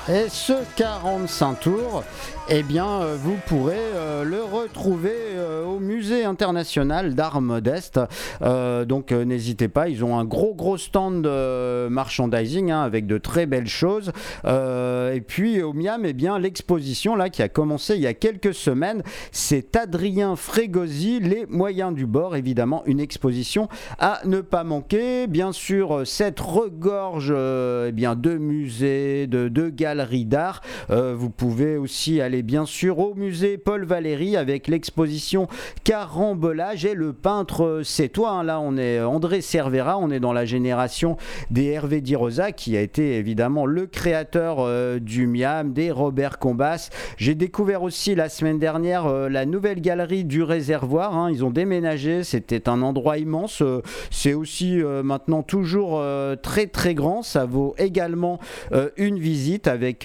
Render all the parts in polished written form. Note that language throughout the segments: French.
Et ce 45 tours, eh bien, vous pourrez le retrouver au Musée international d'art modeste. Donc n'hésitez pas, ils ont un gros stand de merchandising avec de très belles choses. Et puis au Miam, eh bien, l'exposition là qui a commencé il y a quelques semaines, c'est Adrien Frégosi, Les moyens du bord, évidemment une exposition à ne pas manquer. Bien sûr, cette regorge eh bien, de musées, de galeries d'art. Vous pouvez aussi aller bien sûr au musée Paul Valéry avec l'exposition Carambolage et le peintre c'est toi. Là on est André Cervera, on est dans la génération des Hervé Di Rosa qui a été évidemment le créateur du Miam, des Robert Combas. J'ai découvert aussi la semaine dernière la nouvelle galerie du Réservoir. Ils ont déménagé, c'était un endroit immense. C'est aussi maintenant toujours très grand. Ça vaut également une visite avec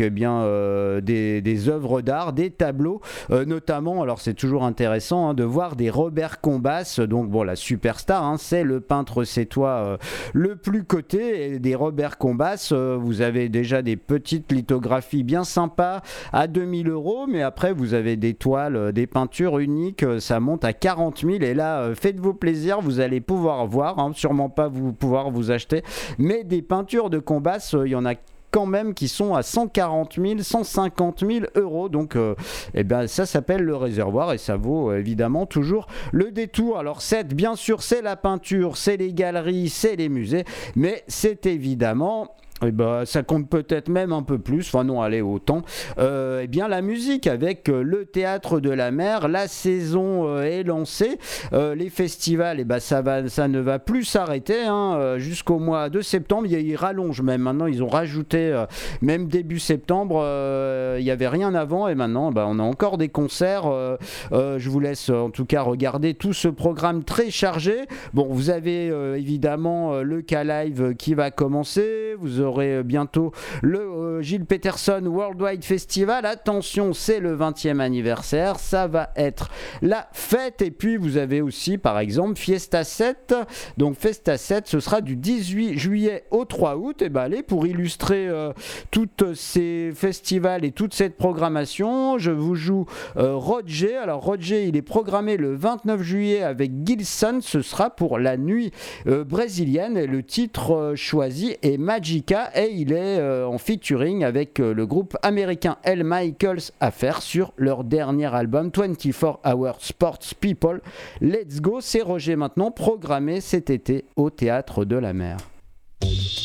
des œuvres d'art, des tableaux notamment. Alors c'est toujours intéressant de voir des Robert Combas, donc bon, la superstar, c'est le peintre sétois le plus coté. Et des Robert Combas, vous avez déjà des petites lithographies bien sympas à 2000 €, mais après vous avez des toiles, des peintures uniques, ça monte à 40 000. Et là faites-vous plaisir, vous allez pouvoir voir, sûrement pas pouvoir vous acheter, mais des peintures de Combas, il y en a quand même qui sont à 140 000, 150 000 €. Donc ça s'appelle le Réservoir et ça vaut évidemment toujours le détour. Alors bien sûr c'est la peinture, c'est les galeries, c'est les musées, mais c'est évidemment... ça compte peut-être même un peu plus, enfin non, allez, autant. La musique avec le Théâtre de la Mer, la saison est lancée. Les festivals, ça ne va plus s'arrêter jusqu'au mois de septembre. Ils rallongent même. Maintenant, ils ont rajouté même début septembre. Il n'y avait rien avant et maintenant, on a encore des concerts. Je vous laisse en tout cas regarder tout ce programme très chargé. Bon, vous avez évidemment le K-Live qui va commencer. Vous aurez bientôt le Gilles Peterson Worldwide Festival. Attention, c'est le 20e anniversaire, ça va être la fête. Et puis vous avez aussi par exemple Fiesta 7. Donc Fiesta 7, ce sera du 18 juillet au 3 août. Et allez, pour illustrer toutes ces festivals et toute cette programmation, je vous joue Roger. Alors Roger, il est programmé le 29 juillet avec Gilson. Ce sera pour la nuit brésilienne. Et le titre choisi est Magica et il est en featuring avec le groupe américain L. Michaels Affair sur leur dernier album 24 Hour Sports People. Let's go, c'est Roger maintenant, programmé cet été au Théâtre de la Mer.